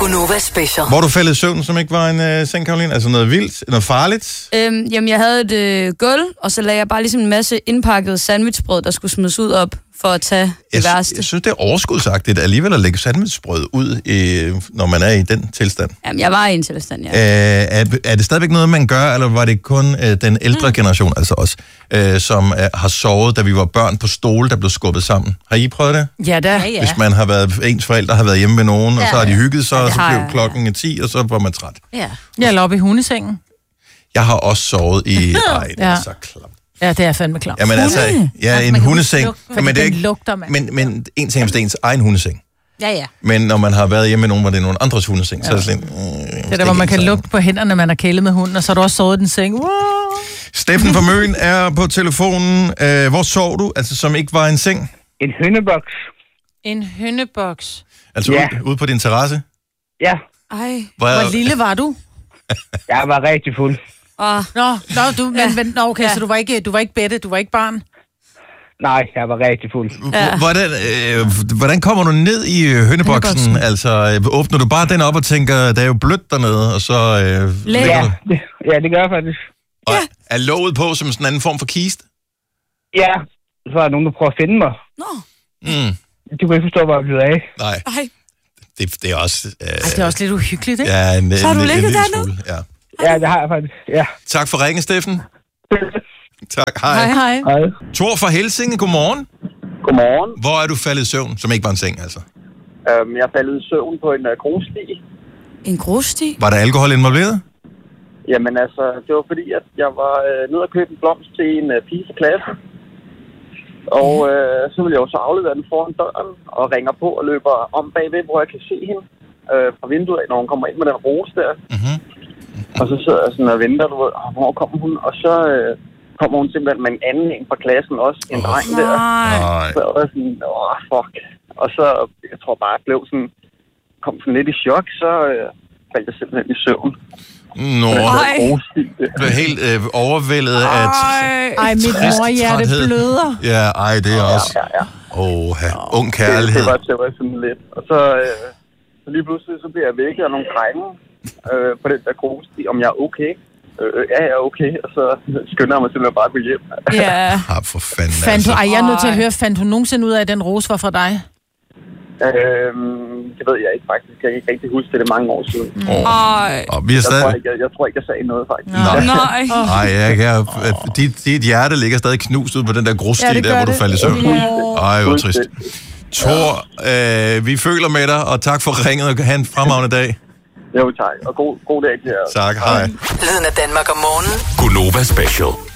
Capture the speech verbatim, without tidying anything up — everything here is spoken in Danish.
Gunova Special. Hvor du faldet i søvn, som ikke var en øh, seng, Karoline? Altså noget vildt? Noget farligt? Øhm, jamen, jeg havde et øh, gulv, og så lagde jeg bare ligesom en masse indpakket sandwichbrød, der skulle smides ud op for at tage det jeg, værste. Jeg synes, det er overskudsagtigt alligevel at lægge sandwichbrød ud, i, når man er i den tilstand. Jamen, jeg var i en tilstand, ja. Øh, er, er det stadigvæk noget, man gør, eller var det kun øh, den ældre mm. generation, altså os, øh, som øh, har sovet, da vi var børn på stole, der blev skubbet sammen? Har I prøvet det? Ja, da. Ja, ja. Hvis man har været, ens forældre har været hjemme med nogen, ja, og så har de hygget sig, ja, og så blev jeg. klokken ti, og så var man træt. Ja. Jeg lå op i hundesengen. Jeg har også sovet i... Ej, det er ja. så klamt. Ja, det er fandme klart. Jamen altså, ja, en hundeseng. Lugte, men det er ikke, lugter, man. Men, men en ting er, det er ens egen hundeseng. Ja, ja. Men når man har været hjemme med nogen, hvor det er nogen andres hundeseng, ja. Så er det sådan... Øh, det er der, hvor man kan lugte på hænderne, man har kælet med hunden, og så har du også sovet i den seng. Wow. Steffen fra Møn er på telefonen. Uh, hvor sov du? Altså, som ikke var en seng? En hønneboks. En hønneboks? Altså ja. ude, ude på din terrasse? Ja. Ej, hvor, hvor lille var du? Jeg var rigtig fuld. Oh. Nå, nå, du, men, ja. men, okay, ja. Så du var ikke, du var ikke bedte, du var ikke barn? Nej, jeg var rigtig fuld. Ja. Hvordan, øh, hvordan kommer du ned i hønneboksen? Altså, åbner du bare den op og tænker, der er jo blødt dernede, og så... Øh, ja, det, ja, det gør jeg faktisk. Og ja. Er låget på som sådan en anden form for kiste? Ja, så er der nogen, der prøver at finde mig. Nå. Mm. Du kan ikke forstå, hvor jeg blev af. Nej. Ej. Det, det er også... Øh, Ej, det er også lidt uhyggeligt, ikke? Ja, en, så har du en, ligget en, en der nu? Ja. Ja, det har jeg faktisk, ja. Tak for ringen, Steffen. Tak, hej. Hej, hej. Hej. Thor fra Helsinge, godmorgen. Godmorgen. Hvor er du faldet i søvn, som ikke var en seng, altså? Øhm, jeg faldet i søvn på en uh, grussti. En grussti? Var der alkohol involveret? Jamen altså, det var fordi, at jeg var øh, nede og købe en blomst til en uh, pige til klasse. Og øh, så ville jeg jo så aflevere den foran døren og ringer på og løber om bagved, hvor jeg kan se hende øh, fra vinduet af, når hun kommer ind med den rose der. Mm-hmm. Og så sidder jeg sådan og venter, du ved, hvor kommer hun? Og så øh, kommer hun simpelthen med en anden en fra klassen også, en oh, dreng der. Nej. Så jeg var sådan, åh, oh, fuck. Og så, jeg tror bare, jeg blev sådan, kom sådan lidt i chok, så øh, faldt jeg simpelthen i søvn. Nå, jeg blev helt øh, overvældet af... Ej, mit morhjerte bløder. Ja, ej, det er også... Ja, ja, ja. Åh, oh, ung kærlighed. Det, det, var, det var sådan lidt. Og så, øh, så lige pludselig, så bliver jeg vækket af nogle drenge øh, på den der grussti, om jeg er okay. Øh, ja, jeg er okay. Og så skynder jeg mig simpelthen bare at gå hjem. Ja. Ah, for fanden, fandt altså. du, ej, jeg er nødt til at høre, fandt du nogensinde ud af, at den rose var fra dig? Øhm, det ved jeg ikke faktisk. Jeg kan ikke rigtig huske det, det er mange år siden. Mm. Oh. Og vi er stadig... jeg, tror ikke, jeg, jeg tror ikke, jeg sagde noget faktisk. Nej. Nej. Nej, jeg kan... Dit, dit hjerte ligger stadig knust ud på den der grussti, ja, der hvor du faldt i søvn. Ej, hvor trist. Thor, øh, vi føler med dig, og tak for ringet, og have en fremragende dag. Jo, tak. Og god, god dag til jer. Tak, hej. Lyden af Danmark om morgenen. Gunova Special.